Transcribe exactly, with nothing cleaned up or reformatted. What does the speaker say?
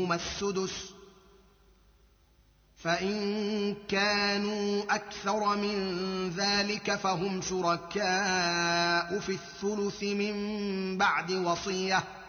السدس فإن كانوا أكثر من ذلك فهم شركاء في الثلث من بعد وصية